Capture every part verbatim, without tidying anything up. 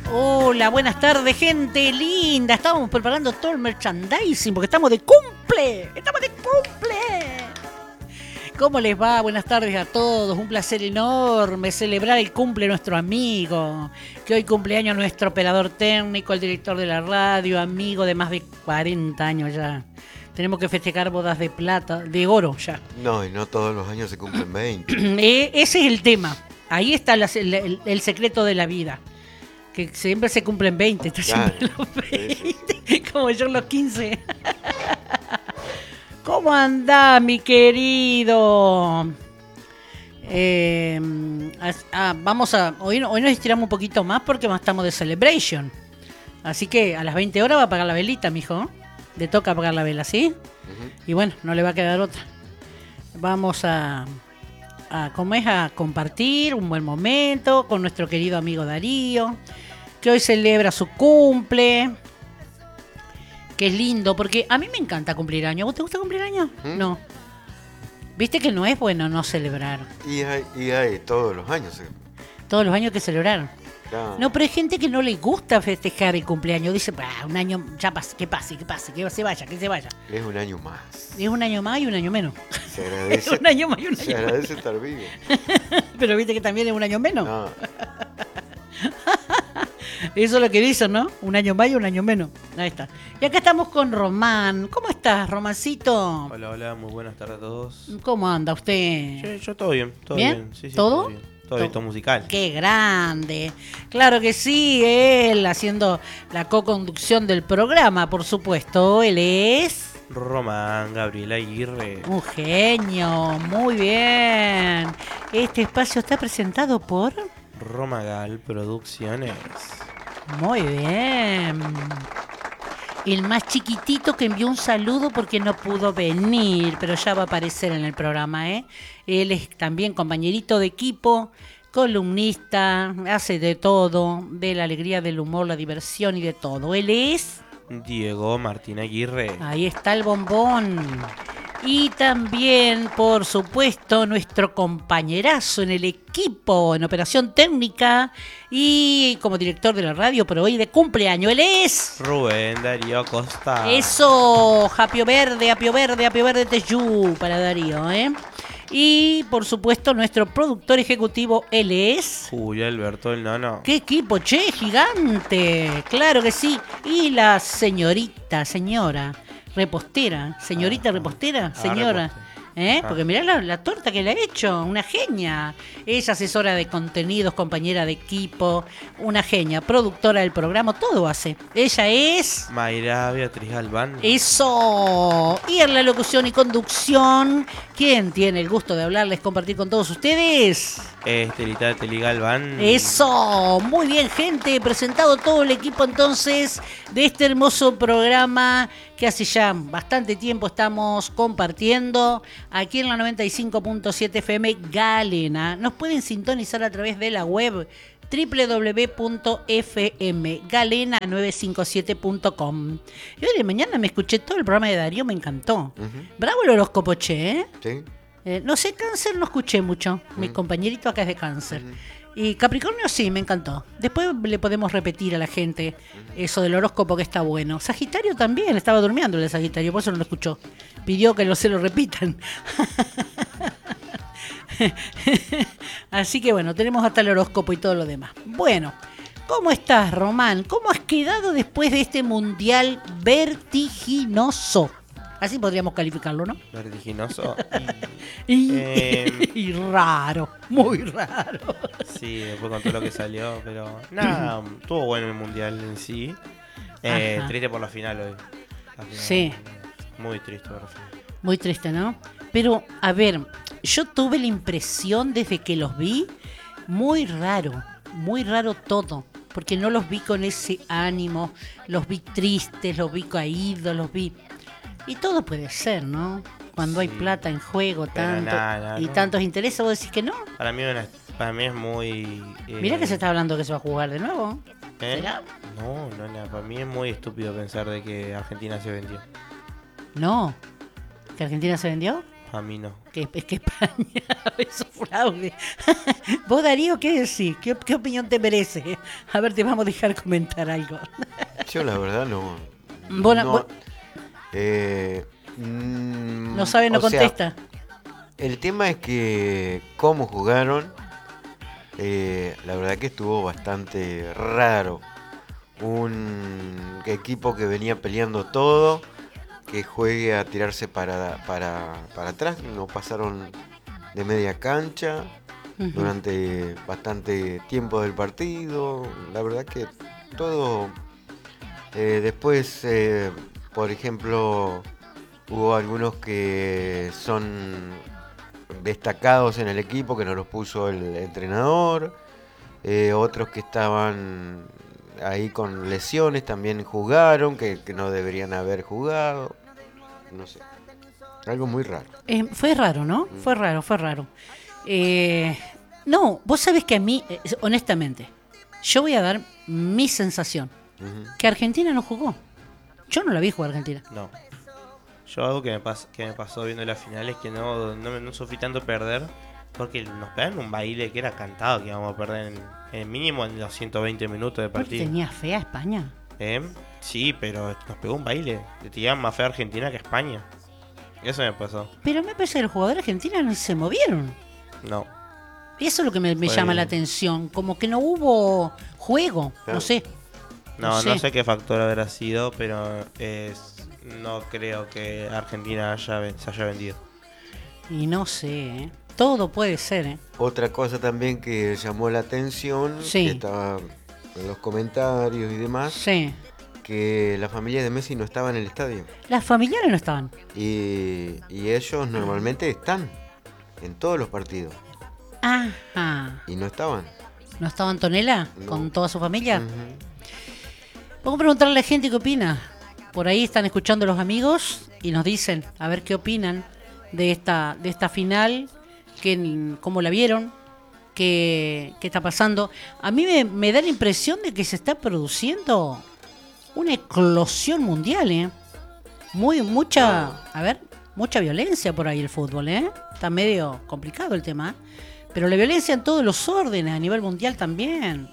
Hola, buenas tardes, gente linda. Estábamos preparando todo el merchandising porque estamos de cumple. Estamos de cumple. ¿Cómo les va? Buenas tardes a todos. Un placer enorme celebrar el cumple de nuestro amigo. Que hoy cumpleaños nuestro operador técnico, el director de la radio, amigo de más de cuarenta años ya. Tenemos que festejar bodas de plata, de oro ya. No, y no todos los años se cumplen veinte. eh, ese es el tema. Ahí está la, el, el secreto de la vida. Que siempre se cumplen veinte, está Claro, siempre los veinte, sí, sí. como yo los quince. ¿Cómo andás, mi querido? Eh, ah, vamos a. Hoy, hoy nos estiramos un poquito más porque estamos de celebration. Así que a las veinte horas va a apagar la velita, mijo. Le toca apagar la vela, ¿sí? Uh-huh. Y bueno, no le va a quedar otra. Vamos a. a como es, a compartir un buen momento con nuestro querido amigo Darío, que hoy celebra su cumple, que es lindo, porque a mí me encanta cumplir años. ¿Vos te gusta cumplir años? ¿Mm? No. Viste que no es bueno no celebrar. Y hay, y hay todos los años. ¿Sí? Todos los años que celebrar. Claro. No, pero hay gente que no le gusta festejar el cumpleaños. Dice, bah, un año, ya pase, que pase, que pase, que se vaya, que se vaya. Es un año más. Es un año más y un año menos. Se agradece. un año más y un año Se agradece menos. Estar vivo. Pero viste que también es un año menos. No. Eso es lo que dicen, ¿no? Un año más y un año menos. Ahí está. Y acá estamos con Román. ¿Cómo estás, Romancito? Hola, hola, muy buenas tardes a todos. ¿Cómo anda usted? Yo, yo todo bien, todo ¿Bien? bien. Sí, sí, ¿Todo? Todo bien. Todo bien, todo musical. ¡Qué grande! Claro que sí, él haciendo la co-conducción del programa, por supuesto. Él es... Román Gabriel Aguirre. Un genio, muy bien. Este espacio está presentado por... Romagal Producciones. Muy bien. El más chiquitito que envió un saludo porque no pudo venir, pero ya va a aparecer en el programa, ¿eh? Él es también compañerito de equipo, columnista, hace de todo, de la alegría, del humor, la diversión y de todo. Él es... Diego Martín Aguirre. Ahí está el bombón. Y también, por supuesto, nuestro compañerazo en el equipo, en operación técnica y como director de la radio, pero hoy de cumpleaños. Él es... Rubén Darío Costa. Eso, Apio Verde, Apio Verde, Apio Verde Teyú para Darío, ¿eh? Y, por supuesto, nuestro productor ejecutivo, él es... Julio Alberto del Nono. ¡Qué equipo, che! ¡Gigante! Claro que sí. Y la señorita, señora... repostera, señorita ah, repostera, ah, señora, repostera. ¿Eh? Ah. Porque mirá la, la torta que le ha hecho, una genia. Ella asesora de contenidos, compañera de equipo, una genia, productora del programa, todo hace. Ella es... Mayra Beatriz Galván. Eso. Y en la locución y conducción, ¿quién tiene el gusto de hablarles, compartir con todos ustedes? Estelita Teli Galván. Eso. Muy bien, gente. Presentado todo el equipo entonces de este hermoso programa que hace ya bastante tiempo estamos compartiendo aquí en la noventa y cinco punto siete F M Galena. Nos pueden sintonizar a través de la web doble u doble u doble u punto f m galena nueve cinco siete punto com. Y hoy de mañana me escuché todo el programa de Darío, me encantó. Uh-huh. Bravo el horóscopo, che, ¿eh? Sí. Eh, no sé, Cáncer no escuché mucho. Uh-huh. Mi compañerito acá es de Cáncer. Uh-huh. Y Capricornio sí, me encantó. Después le podemos repetir a la gente eso del horóscopo que está bueno. Sagitario también, estaba durmiendo el Sagitario, por eso no lo escuchó. Pidió que no se lo repitan. Así que bueno, tenemos hasta el horóscopo y todo lo demás. Bueno, ¿cómo estás, Román? ¿Cómo has quedado después de este mundial vertiginoso? Así podríamos calificarlo, ¿no? Vertiginoso. y, eh, y raro, muy raro. Sí, después con todo lo que salió, pero nada, estuvo bueno el mundial en sí. Eh, triste por la final hoy. La final, sí. Muy triste por la final. Muy triste, ¿no? Pero, a ver, yo tuve la impresión desde que los vi, muy raro, muy raro todo. Porque no los vi con ese ánimo, los vi tristes, los vi caídos, los vi... Y todo puede ser, ¿no? Cuando sí, hay plata en juego, tanto nada, y no. tantos intereses, ¿vos decís que no? Para mí, una, para mí es muy... Eh... Mirá que se está hablando que se va a jugar de nuevo. ¿Eh? ¿Será? No, no, no, para mí es muy estúpido pensar de que Argentina se vendió. No, ¿que Argentina se vendió? A mí no. Que es que España es un fraude. Vos, Darío, ¿qué decís? ¿Qué, ¿Qué opinión te merece? A ver, te vamos a dejar comentar algo. Yo la verdad no. Bueno, no, vos- eh, mm, No sabe, no o sea, contesta. el tema es que cómo jugaron, eh, la verdad que estuvo bastante raro. Un equipo que venía peleando todo, que juegue a tirarse para, para, para atrás, no pasaron de media cancha Ujú. durante bastante tiempo del partido. La verdad que todo. Eh, después, eh, por ejemplo, hubo algunos que son destacados en el equipo que nos los puso el entrenador, eh, otros que estaban ahí con lesiones también jugaron, que, que no deberían haber jugado, no sé, algo muy raro. Eh, fue raro, ¿no? Fue raro, fue raro. Eh, no, vos sabés que a mí, eh, honestamente, yo voy a dar mi sensación. Ujú. Que Argentina no jugó. Yo no la vi jugar a Argentina. No. Yo algo que me, pas que me pasó viendo la final es que no, no, me- no sufrí tanto perder porque nos pegaron un baile que era cantado que íbamos a perder en, en mínimo en los ciento veinte minutos de ¿Por partido. tenía fe a España? ¿Eh? Sí, pero nos pegó un baile. Le tiraban más fe a Argentina que a España. Eso me pasó. Pero me parece que los jugadores argentinos no se movieron. No. Y eso es lo que me, me Fue- llama la atención. Como que no hubo juego. No Claro. sé. No, No no sé. sé qué factor habrá sido, pero es, no creo que Argentina haya, ven- se haya vendido. Y no sé, ¿eh? Todo puede ser, ¿eh? Otra cosa también que llamó la atención, Sí. que estaba en los comentarios y demás, Sí. que la familia de Messi no estaba en el estadio. Las familiares no estaban. Y, y ellos normalmente están en todos los partidos. Ajá. Y no estaban. ¿No estaba Antonella No. con toda su familia? Ujú. Vamos a preguntarle a la gente qué opina. Por ahí están escuchando los amigos y nos dicen a ver qué opinan de esta, de esta final, que, cómo la vieron, qué, qué está pasando. A mí me, me da la impresión de que se está produciendo una eclosión mundial, ¿eh? Muy, mucha, a ver, mucha violencia por ahí el fútbol, ¿eh? Está medio complicado el tema, ¿eh? Pero la violencia en todos los órdenes, a nivel mundial también.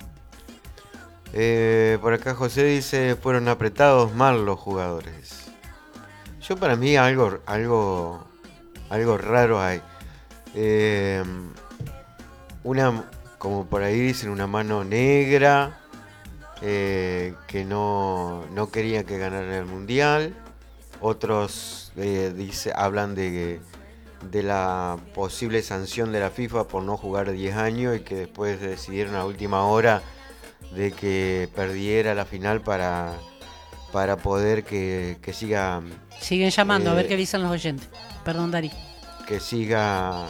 Eh, por acá José dice, fueron apretados mal los jugadores. Yo para mí algo, algo, algo raro hay. Eh, una, como por ahí dicen, una mano negra eh, que no, no quería que ganaran el mundial. Otros eh, dice, hablan de, de la posible sanción de la FIFA por no jugar diez años y que después decidieron a última hora de que perdiera la final para, para poder que, que siga Siguen llamando, a ver Eh, qué dicen los oyentes. Perdón, Dari. que siga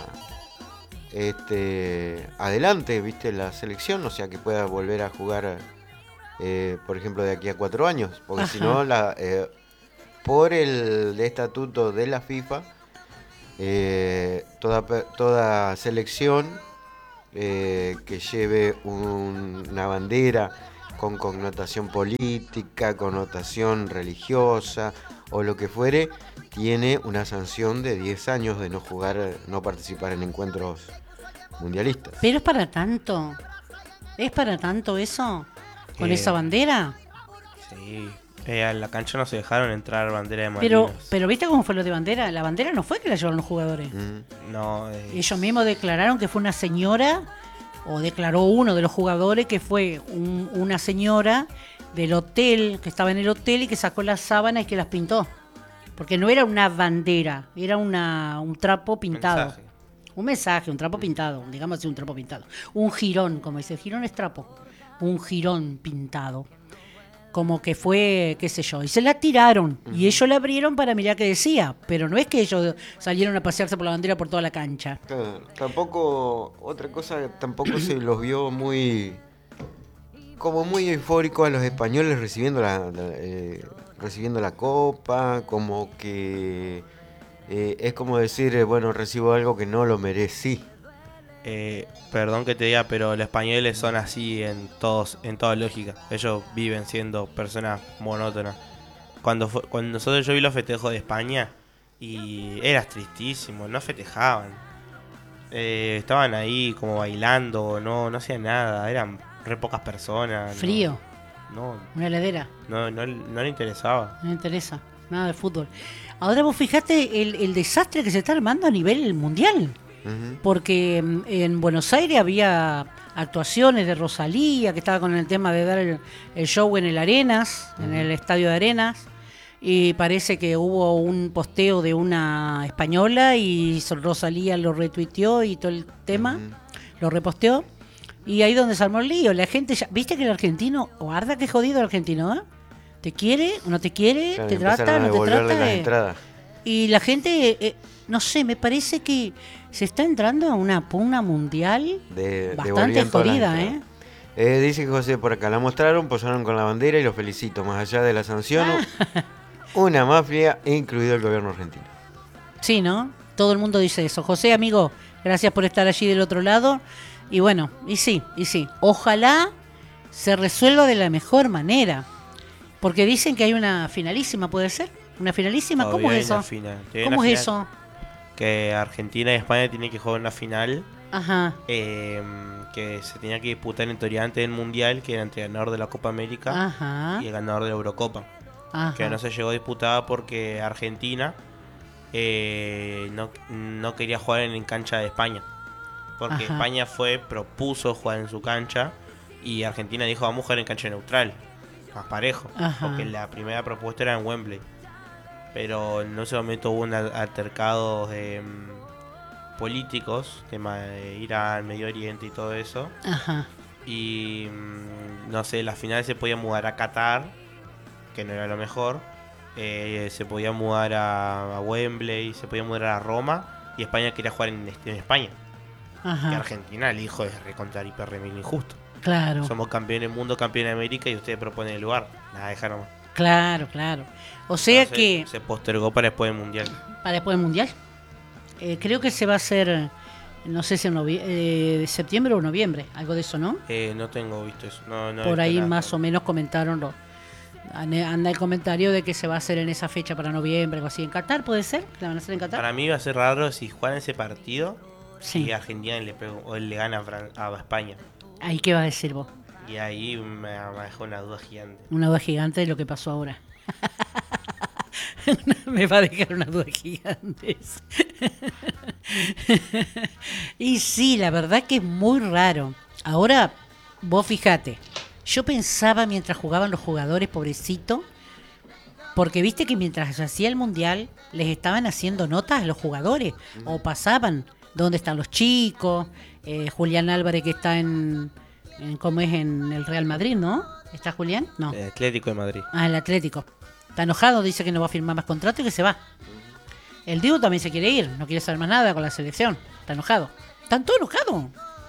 este adelante, viste, la selección, o sea que pueda volver a jugar eh, por ejemplo de aquí a cuatro años, porque Ajá. si no la eh, por el estatuto de la FIFA eh, toda pe- toda selección eh, que lleve un- una bandera con connotación política, connotación religiosa o lo que fuere, tiene una sanción de diez años de no jugar, no participar en encuentros mundialistas. Pero es para tanto. ¿Es para tanto eso? ¿Con Eh, esa bandera? Sí. Eh, a la cancha no se dejaron entrar bandera de Pero, Malvinas. pero ¿viste cómo fue lo de bandera? La bandera no fue que la llevaron los jugadores. Mm. No, eh, Ellos mismos declararon que fue una señora, o declaró uno de los jugadores que fue un- una señora del hotel, que estaba en el hotel y que sacó las sábanas y que las pintó. Porque no era una bandera, era una, un trapo pintado. mensaje. Un mensaje, un trapo pintado, digamos así, un trapo pintado. Un jirón, como dice, jirón es trapo. Un jirón pintado. Como que fue, qué sé yo, y se la tiraron. Y ellos la abrieron para mirar qué decía. Pero no es que ellos salieron a pasearse por la bandera por toda la cancha. Claro, tampoco, otra cosa, tampoco se los vio muy, como muy eufóricos a los españoles recibiendo la, la, eh, recibiendo la copa, como que eh, es como decir, eh, bueno, recibo algo que no lo merecí. Eh, perdón que te diga, pero los españoles son así en todos, en toda lógica. Ellos viven siendo personas monótonas. Cuando, fu- cuando nosotros yo vi los festejos de España, Y era tristísimo, no festejaban. Eh, estaban ahí como bailando, no, no hacían nada, eran re pocas personas. no- Frío, No, una heladera. no, no, no le interesaba. No me interesa nada de fútbol. Ahora vos fijate el, el desastre que se está armando a nivel mundial. Ujú. Porque mm, en Buenos Aires había actuaciones de Rosalía, que estaba con el tema de dar el, el show en el Arenas, en el estadio de Arenas. Y parece que hubo un posteo de una española y so- Rosalía lo retuiteó y todo el tema, Ujú. lo reposteó. Y ahí donde se armó el lío. La gente ya, ¿viste que el argentino, guarda que jodido el argentino, ¿eh? ¿Te quiere o no te quiere? Claro, ¿Te empezaron trata a no te devolverle trata? las Eh, entradas. Y la gente, eh, no sé, me parece que se está entrando a una pugna mundial De, bastante devolvían todas las jodida, ¿eh? entradas. Eh, dice José por acá, la mostraron, posaron con la bandera y los felicito. Más allá de la sanción, Ah. una mafia, incluido el gobierno argentino. Sí, ¿no? Todo el mundo dice eso. José, amigo, gracias por estar allí del otro lado. Y bueno, y sí, y sí. Ojalá se resuelva de la mejor manera. Porque dicen que hay una finalísima, ¿puede ser? ¿Una finalísima? Todavía ¿Cómo hay es una eso? final. Todavía hay ¿Cómo una es final eso? Que Argentina y España tienen que jugar una final Ajá, eh, que se tenía que disputar en teoría antes del Mundial, que era entre el ganador de la Copa América ajá, y el ganador de la Eurocopa. Que ajá. no se llegó a disputar porque Argentina eh, no, no quería jugar en, en cancha de España. Porque Ajá. España fue, propuso jugar en su cancha y Argentina dijo vamos a jugar en cancha neutral, más parejo. Ajá. Porque la primera propuesta era en Wembley. Pero en ese momento hubo un al- altercado de mm, políticos, tema de Irán, Medio Oriente y todo eso. Ajá. Y mm, no sé, la final se podía mudar a Qatar, que no era lo mejor. Eh, se podía mudar a, a Wembley, se podía mudar a Roma. Y España quería jugar en, en España. Que Ajá. Argentina, el hijo es recontra hiper remil injusto. Claro, Somos campeones del mundo, campeones de América y ustedes proponen el lugar. Nada, dejaron más. claro, claro. O sea Entonces, que se postergó para después del mundial. para después del mundial, eh, creo que se va a hacer, no sé si en novie- eh, de septiembre o noviembre, algo de eso, ¿no? Eh, no tengo visto eso. No, no he Por visto ahí nada. más o menos comentaron, lo- ane- anda el comentario de que se va a hacer en esa fecha para noviembre, algo así. ¿En Qatar puede ser? ¿Que la van a hacer en Qatar? Para mí va a ser raro si juegan ese partido Sí. y Argentina le, pega- o le gana a, Fran- a España. Ahí, ¿qué vas a decir vos? Y ahí me, me dejó una duda gigante. Una duda gigante de lo que pasó ahora. Me va a dejar una duda gigante. Y sí, la verdad que es muy raro. Ahora, vos fíjate, yo pensaba mientras jugaban los jugadores, pobrecito, porque viste que mientras se hacía el mundial, les estaban haciendo notas a los jugadores, o pasaban dónde están los chicos, eh, Julián Álvarez que está en, en, ¿cómo es? En el Real Madrid, ¿no? ¿Está Julián? No. El Atlético de Madrid. Ah, el Atlético. Está enojado, dice que no va a firmar más contrato y que se va. El Diego también se quiere ir, no quiere saber más nada con la selección. Está enojado. Están todos enojados.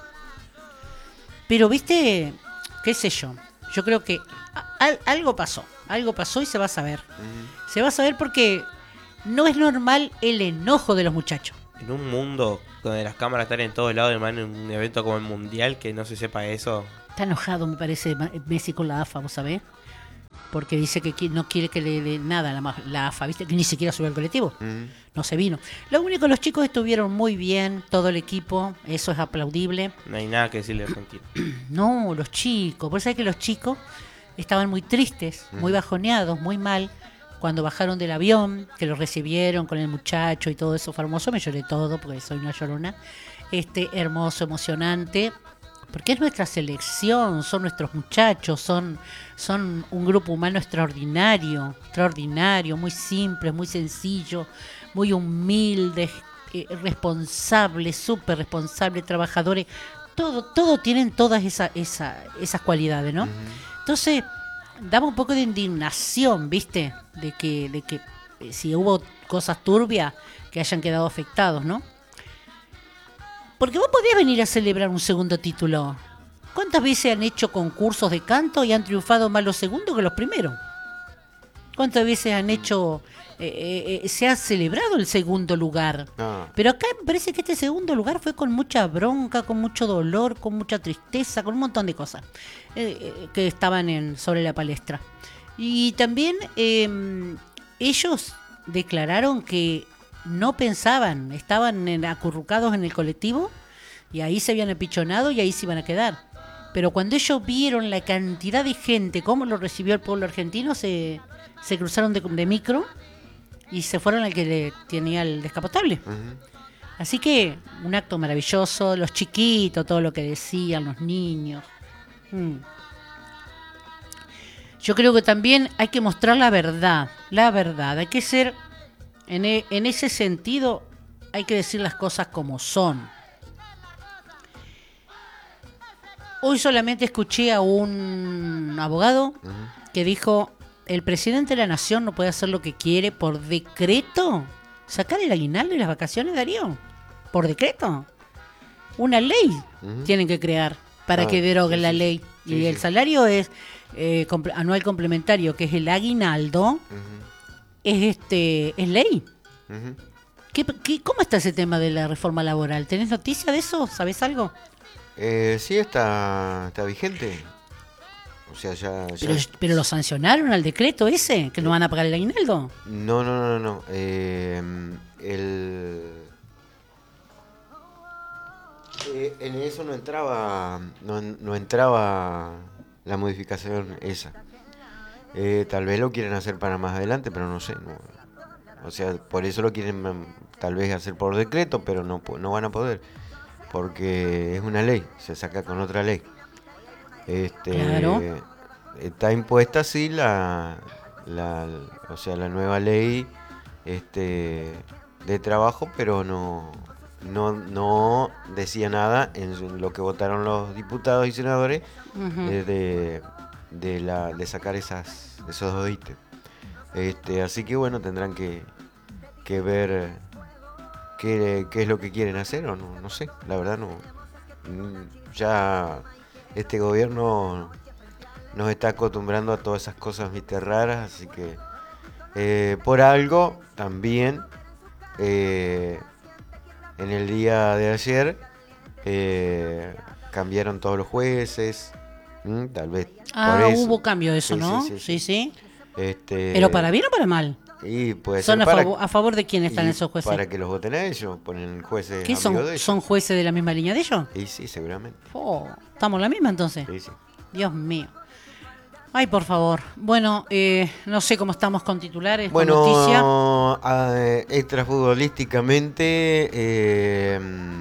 Pero, viste, qué sé yo. Yo creo que a- al- algo pasó. Algo pasó y se va a saber. Ujú. Se va a saber porque no es normal el enojo de los muchachos. En un mundo donde las cámaras están en todos lados, hermano, en un evento como el Mundial, que no se sepa eso. Está enojado, me parece, Ma- Messi con la A F A, ¿vos sabés? Porque dice que qui- no quiere que le dé nada a la, ma- la A F A, ¿viste? Que ni siquiera subió al colectivo. Ujú. No se vino. Lo único, los chicos estuvieron muy bien, todo el equipo, eso es aplaudible. No hay nada que decirle a Argentina. No, los chicos, por eso que los chicos estaban muy tristes, muy bajoneados, muy mal. Cuando bajaron del avión, que los recibieron con el muchacho y todo eso fue hermoso, me lloré todo porque soy una llorona. Este, hermoso, emocionante, porque es nuestra selección, son nuestros muchachos, son, son un grupo humano extraordinario, extraordinario, muy simple, muy sencillo, muy humildes, eh, responsables, súper responsables, trabajadores, todo, todo tienen todas esa, esa, esas cualidades, ¿no? Entonces, daba un poco de indignación, ¿viste? De que, de que eh, si hubo cosas turbias, que hayan quedado afectados, ¿no? Porque vos podías venir a celebrar un segundo título. ¿Cuántas veces han hecho concursos de canto y han triunfado más los segundos que los primeros? ¿Cuántas veces han hecho... eh, eh, eh, se ha celebrado el segundo lugar? No. Pero acá me parece que este segundo lugar fue con mucha bronca, con mucho dolor, con mucha tristeza, con un montón de cosas eh, eh, que estaban en, sobre la palestra. Y también eh, ellos declararon que no pensaban, estaban en- acurrucados en el colectivo y ahí se habían apichonado y ahí se iban a quedar. Pero cuando ellos vieron la cantidad de gente, cómo lo recibió el pueblo argentino, se, se cruzaron de, de micro y se fueron al que le tenía el descapotable. Ujú. Así que un acto maravilloso, los chiquitos, todo lo que decían, los niños. Mm. Yo creo que también hay que mostrar la verdad, la verdad. Hay que ser, en, e- en ese sentido, hay que decir las cosas como son. Hoy solamente escuché a un abogado Ujú. que dijo, el presidente de la nación no puede hacer lo que quiere por decreto. ¿Sacar el aguinaldo y las vacaciones, Darío? ¿Por decreto? Una ley Ujú. tienen que crear para Ah, que deroguen sí, la sí, ley. sí, Y sí. el salario es eh, comple- anual complementario, que es el aguinaldo, Ujú. es este es ley. Ujú. ¿Qué, qué, ¿Cómo está ese tema de la reforma laboral? ¿Tenés noticia de eso? ¿Sabés algo? Eh, sí, está, está vigente. O sea, ya... ya- Pero, pero lo sancionaron al decreto ese, que no van a pagar el aguinaldo. No, no, no, no. Eh, el... eh, en eso no entraba, no, no entraba la modificación esa. Eh, tal vez lo quieren hacer para más adelante, pero no sé. No. O sea, por eso lo quieren mm, tal vez hacer por decreto, pero no, po- no van a poder. Porque es una ley, se saca con otra ley. Este, Claro. Está impuesta sí la, la, o sea, la nueva ley este, de trabajo, pero no, no, no decía nada en lo que votaron los diputados y senadores Ujú. eh, de, de, la, de sacar esas, esos dos ítems. Este, así que bueno, tendrán que, que ver qué, qué es lo que quieren hacer o no, no sé, la verdad no. Mm, Ya este gobierno nos está acostumbrando a todas esas cosas, viste, raras, así que eh, por algo también eh, en el día de ayer eh, cambiaron todos los jueces, ¿m? Tal vez Ah, por eso. hubo cambio de eso, Sí, ¿no? sí, sí, Sí, sí. sí. Este, ¿Pero para bien o para mal? Y puede ¿Son ser a, para, favor, a favor de quién están y esos jueces? para que los voten a ellos, ponen jueces ¿Qué amigos son? de ellos. ¿Son jueces de la misma línea de ellos? Y sí, seguramente. Oh, ¿estamos en la misma entonces? Sí, sí. Dios mío. Ay, por favor. Bueno, eh, no sé cómo estamos con titulares, con Bueno, noticia. a- extrafutbolísticamente, eh,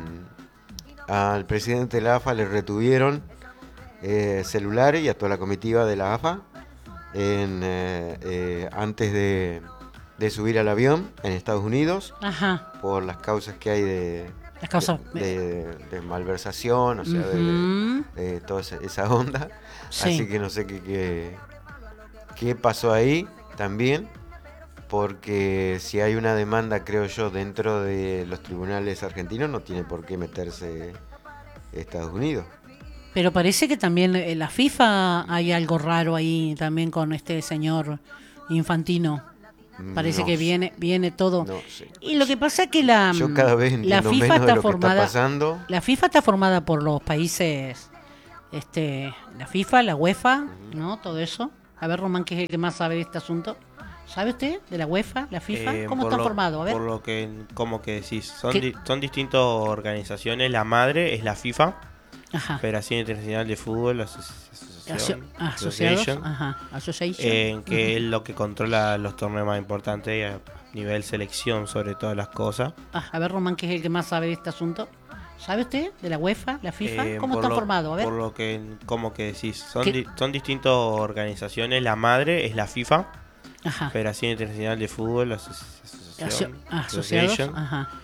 al presidente de la A F A le retuvieron eh, celulares y a toda la comitiva de la A F A en, eh, eh, antes de, de subir al avión en Estados Unidos Ajá. por las causas que hay de, Las causas. de, de malversación, o sea, de, Ujú. de toda esa, esa onda. Sí. Así que no sé qué, qué, qué pasó ahí también, porque si hay una demanda, creo yo, dentro de los tribunales argentinos, no tiene por qué meterse Estados Unidos. Pero parece que también en la FIFA hay algo raro ahí también con este señor Infantino. Parece No que sé, viene viene todo. no sé. Y lo que pasa es que la, Yo cada vez la entiendo FIFA menos de está lo que está formada pasando. la FIFA está formada por los países, este, la FIFA, la UEFA, ¿no? Todo eso. A ver, Román, que es el que más sabe de este asunto. ¿Sabe usted de la UEFA, la FIFA? Eh, ¿Cómo por están lo- formados? A ver. Por lo que, como que decís, son, ¿Qué? di- son distintas organizaciones. La madre es la FIFA, Ajá. Federación Internacional de Fútbol, aso- Aso- Asociación, asociados. Association, Ajá. Association. en que Ujú. es lo que controla los torneos más importantes a nivel selección, sobre todas las cosas. Ah, a ver, Román, que es el que más sabe de este asunto. ¿Sabe usted de la UEFA, la FIFA? Eh, ¿Cómo por están lo- formados? A ver. Por lo que, como que decís, son, ¿Qué? di- son distintas organizaciones. La madre es la FIFA, Ajá. Federación Internacional de Fútbol, aso- Aso- Asociación, asociados. Association, Ajá.